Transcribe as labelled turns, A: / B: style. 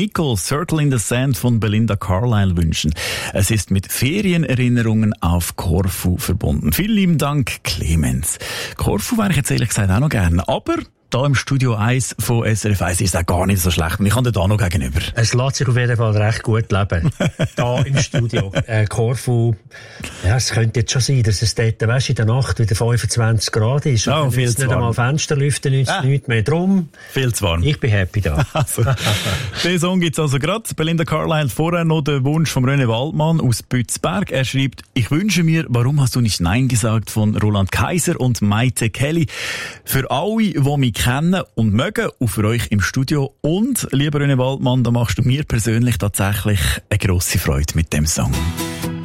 A: Nicole Circle in the Sand von Belinda Carlisle wünschen. Es ist mit Ferienerinnerungen auf Korfu verbunden. Vielen lieben Dank, Clemens. Korfu wäre ich jetzt ehrlich gesagt auch noch gerne, aber da im Studio 1 von SRF 1 ist es auch gar nicht so schlecht. Und ich kann dir da noch gegenüber.
B: Es lässt sich auf jeden Fall recht gut leben. Da im Studio. Korfu, ja, es könnte jetzt schon sein, dass es dort, weißt, in der Nacht wieder 25 Grad ist.
A: Oh,
B: und
A: viel
B: jetzt
A: zu
B: nicht
A: warm.
B: einmal Fenster lüften, nichts mehr drum.
A: Viel zu warm.
B: Ich bin happy da.
A: Also, den Song gibt's also gerade. Belinda Carlisle, vorher noch der Wunsch von René Waldmann aus Bützberg. Er schreibt, ich wünsche mir, warum hast du nicht Nein gesagt, von Roland Kaiser und Maite Kelly. Für alle, die mich kennen und mögen, und für euch im Studio. Und, lieber René Waldmann, da machst du mir persönlich tatsächlich eine grosse Freude mit dem Song.